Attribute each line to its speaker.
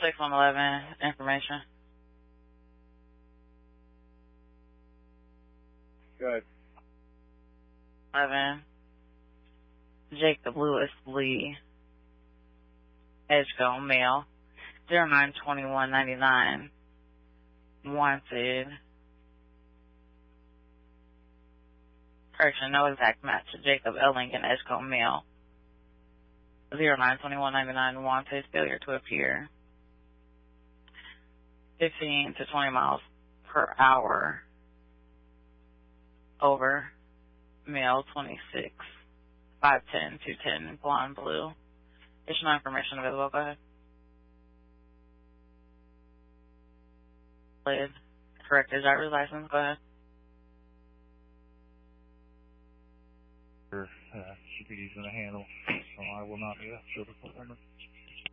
Speaker 1: 6111 information.
Speaker 2: Go ahead.
Speaker 1: 11. Jacob Lewis Lee. Edgecombe, male. 092199. Wanted. Correction, no exact match. Jacob L. Lincoln, Edgecombe, male. 092199. Wanted. Failure to appear. 15 to 20 miles per hour. Over. Male, 26. 5'10", 210, blonde, blue. Additional information available. Go ahead. Correct. Is driver's license? Go ahead.
Speaker 3: Should be using a handle, so I will not be able to show the phone number.